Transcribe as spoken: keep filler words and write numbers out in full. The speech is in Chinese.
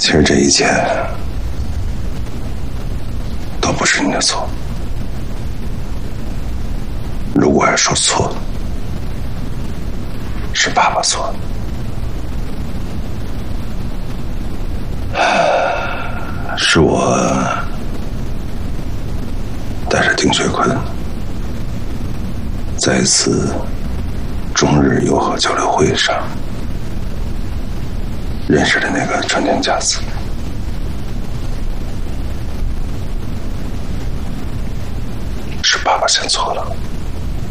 其实这一切都不是你的错。如果要说错，是爸爸错。是我带着丁学坤在一次中日友好交流会上认识的那个川田佳子。是爸爸先错了。